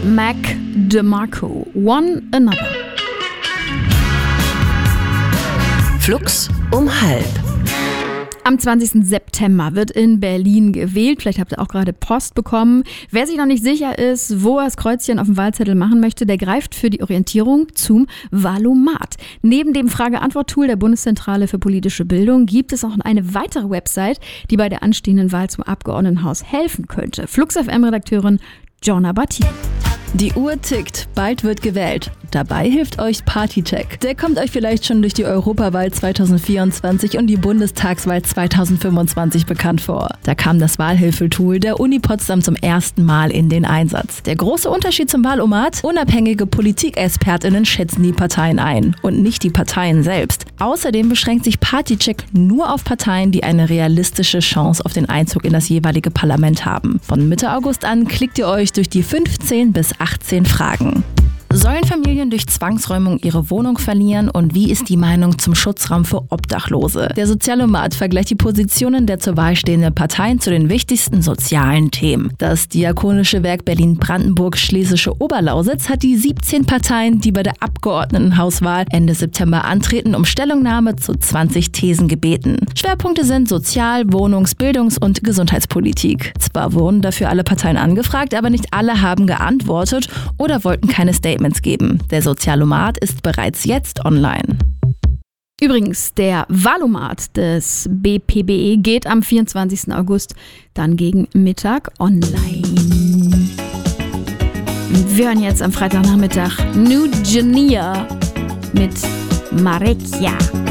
Mac DeMarco, One Another. Flux um halb. Am 20. September wird in Berlin gewählt. Vielleicht habt ihr auch gerade Post bekommen. Wer sich noch nicht sicher ist, wo er das Kreuzchen auf dem Wahlzettel machen möchte, der greift für die Orientierung zum Valomat. Neben dem Frage-Antwort-Tool der Bundeszentrale für politische Bildung gibt es auch eine weitere Website, die bei der anstehenden Wahl zum Abgeordnetenhaus helfen könnte. Flux FM-Redakteurin Jonna Batti. Die Uhr tickt, bald wird gewählt. Dabei hilft euch Partycheck. Der kommt euch vielleicht schon durch die Europawahl 2024 und die Bundestagswahl 2025 bekannt vor. Da kam das Wahlhilfetool der Uni Potsdam zum ersten Mal in den Einsatz. Der große Unterschied zum Valomat: unabhängige PolitikexpertInnen schätzen die Parteien ein und nicht die Parteien selbst. Außerdem beschränkt sich Partycheck nur auf Parteien, die eine realistische Chance auf den Einzug in das jeweilige Parlament haben. Von Mitte August an klickt ihr euch durch die 15 bis 18 Fragen. Sollen Familien durch Zwangsräumung ihre Wohnung verlieren und wie ist die Meinung zum Schutzraum für Obdachlose? Der Sozialomat vergleicht die Positionen der zur Wahl stehenden Parteien zu den wichtigsten sozialen Themen. Das Diakonische Werk Berlin-Brandenburg-Schlesische Oberlausitz hat die 17 Parteien, die bei der Abgeordnetenhauswahl Ende September antreten, um Stellungnahme zu 20 Thesen gebeten. Schwerpunkte sind Sozial-, Wohnungs-, Bildungs- und Gesundheitspolitik. Zwar wurden dafür alle Parteien angefragt, aber nicht alle haben geantwortet oder wollten keine Statements geben. Der Sozialomat ist bereits jetzt online. Übrigens, der Valomat des BPBE geht am 24. August dann gegen Mittag online. Wir hören jetzt am Freitagnachmittag New Genia mit Marekia.